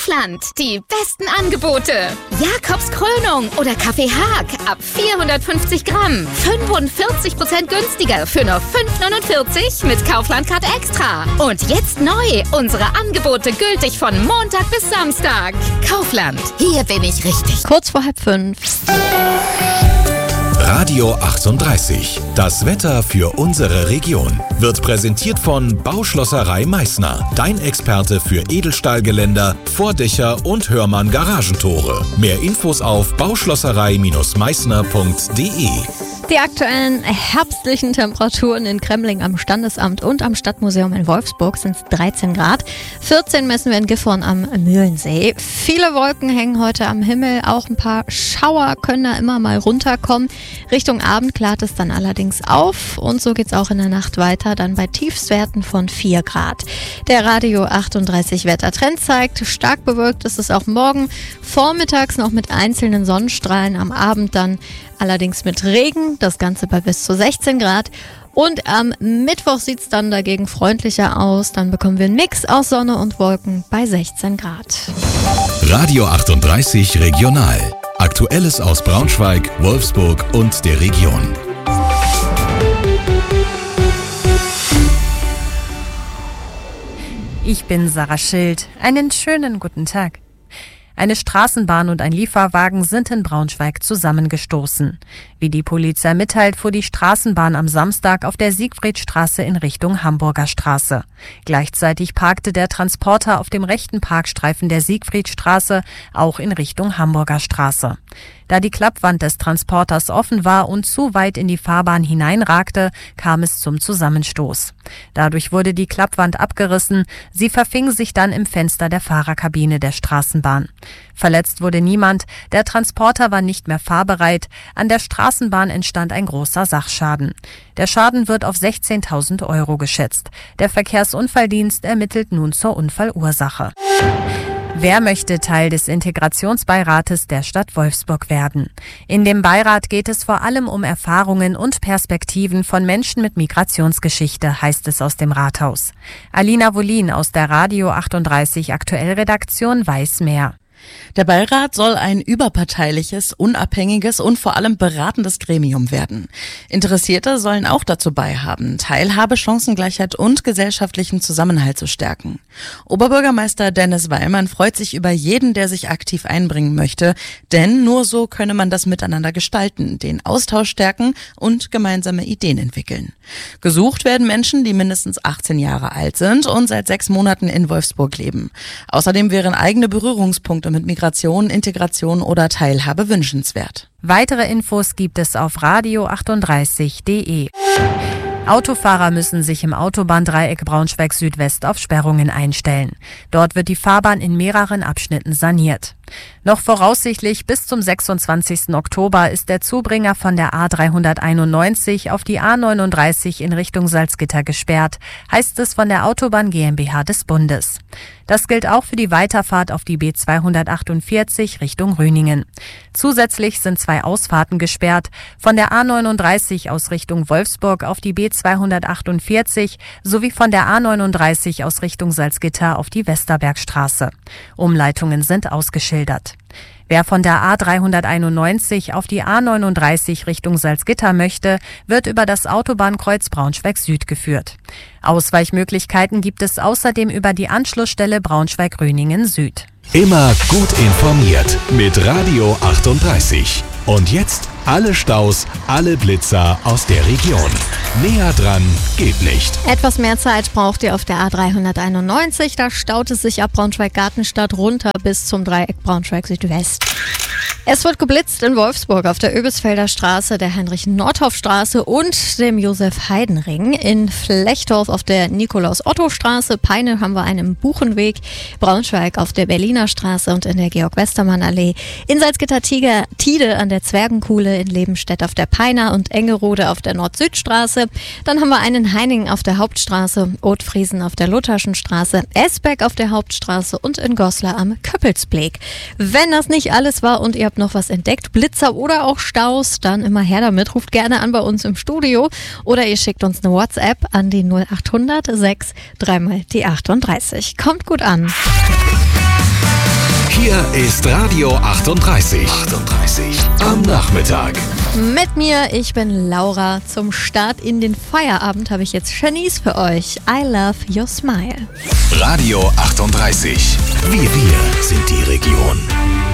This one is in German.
Kaufland, die besten Angebote. Jakobs Krönung oder Kaffee Haag ab 450 Gramm. 45% günstiger für nur 5,49 mit Kaufland-Card Extra. Und jetzt neu, unsere Angebote gültig von Montag bis Samstag. Kaufland, hier bin ich richtig. Kurz vor 4:30. Radio 38. Das Wetter für unsere Region wird präsentiert von Bauschlosserei Meißner. Dein Experte für Edelstahlgeländer, Vordächer und Hörmann Garagentore. Mehr Infos auf bauschlosserei-meißner.de. Die aktuellen herbstlichen Temperaturen in Kremling am Standesamt und am Stadtmuseum in Wolfsburg sind 13 Grad. 14 messen wir in Gifhorn am Mühlensee. Viele Wolken hängen heute am Himmel. Auch ein paar Schauer können da immer mal runterkommen. Richtung Abend klart es dann allerdings auf. Und so geht es auch in der Nacht weiter, dann bei Tiefstwerten von 4 Grad. Der Radio 38 Wettertrend zeigt, stark bewölkt ist es auch morgen. Vormittags noch mit einzelnen Sonnenstrahlen, am Abend dann allerdings mit Regen, das Ganze bei bis zu 16 Grad. Und am Mittwoch sieht es dann dagegen freundlicher aus. Dann bekommen wir einen Mix aus Sonne und Wolken bei 16 Grad. Radio 38 Regional. Aktuelles aus Braunschweig, Wolfsburg und der Region. Ich bin Sarah Schild. Einen schönen guten Tag. Eine Straßenbahn und ein Lieferwagen sind in Braunschweig zusammengestoßen. Wie die Polizei mitteilt, fuhr die Straßenbahn am Samstag auf der Siegfriedstraße in Richtung Hamburger Straße. Gleichzeitig parkte der Transporter auf dem rechten Parkstreifen der Siegfriedstraße, auch in Richtung Hamburger Straße. Da die Klappwand des Transporters offen war und zu weit in die Fahrbahn hineinragte, kam es zum Zusammenstoß. Dadurch wurde die Klappwand abgerissen, sie verfing sich dann im Fenster der Fahrerkabine der Straßenbahn. Verletzt wurde niemand, der Transporter war nicht mehr fahrbereit, an der Straßenbahn entstand ein großer Sachschaden. Der Schaden wird auf 16.000 Euro geschätzt. Der Verkehrsunfalldienst ermittelt nun zur Unfallursache. Wer möchte Teil des Integrationsbeirates der Stadt Wolfsburg werden? In dem Beirat geht es vor allem um Erfahrungen und Perspektiven von Menschen mit Migrationsgeschichte, heißt es aus dem Rathaus. Alina Wollin aus der Radio 38 Aktuellredaktion weiß mehr. Der Beirat soll ein überparteiliches, unabhängiges und vor allem beratendes Gremium werden. Interessierte sollen auch dazu beihaben, Teilhabe, Chancengleichheit und gesellschaftlichen Zusammenhalt zu stärken. Oberbürgermeister Dennis Weilmann freut sich über jeden, der sich aktiv einbringen möchte, denn nur so könne man das Miteinander gestalten, den Austausch stärken und gemeinsame Ideen entwickeln. Gesucht werden Menschen, die mindestens 18 Jahre alt sind und seit 6 Monaten in Wolfsburg leben. Außerdem wären eigene Berührungspunkte mit Migration, Integration oder Teilhabe wünschenswert. Weitere Infos gibt es auf radio38.de. Autofahrer müssen sich im Autobahndreieck Braunschweig Südwest auf Sperrungen einstellen. Dort wird die Fahrbahn in mehreren Abschnitten saniert. Noch voraussichtlich bis zum 26. Oktober ist der Zubringer von der A391 auf die A39 in Richtung Salzgitter gesperrt, heißt es von der Autobahn GmbH des Bundes. Das gilt auch für die Weiterfahrt auf die B248 Richtung Rüningen. Zusätzlich sind 2 Ausfahrten gesperrt, von der A39 aus Richtung Wolfsburg auf die B248 sowie von der A39 aus Richtung Salzgitter auf die Westerbergstraße. Umleitungen sind ausgeschildert. Wer von der A391 auf die A39 Richtung Salzgitter möchte, wird über das Autobahnkreuz Braunschweig Süd geführt. Ausweichmöglichkeiten gibt es außerdem über die Anschlussstelle Braunschweig-Rüningen Süd. Immer gut informiert mit Radio 38. Und jetzt alle Staus, alle Blitzer aus der Region. Näher dran geht nicht. Etwas mehr Zeit braucht ihr auf der A391. Da staut es sich ab Braunschweig-Gartenstadt runter bis zum Dreieck Braunschweig Südwest. Es wird geblitzt in Wolfsburg auf der Öbisfelder Straße, der Heinrich-Nordhoff-Straße und dem Josef-Haydn-Ring. In Flechtdorf auf der Nikolaus-Otto-Straße, Peine haben wir einen im Buchenweg, Braunschweig auf der Berliner Straße und in der Georg-Westermann-Allee. In Salzgitter-Tide an der Zwergenkuhle, in Lebenstedt auf der Peiner und Engerode auf der Nord-Süd-Straße. Dann haben wir einen in Heiningen auf der Hauptstraße, Othfriesen auf der Lutherschen Straße, Esbeck auf der Hauptstraße und in Goslar am Köppelsbleek. Wenn das nicht alles war und ihr habt noch was entdeckt, Blitzer oder auch Staus, dann immer her damit. Ruft gerne an bei uns im Studio oder ihr schickt uns eine WhatsApp an die 0800 6 3 mal die 38. Kommt gut an. Hier ist Radio 38. 38 am Nachmittag. Mit mir, ich bin Laura. Zum Start in den Feierabend habe ich jetzt Shanice für euch. I love your smile. Radio 38. Wir sind die Region.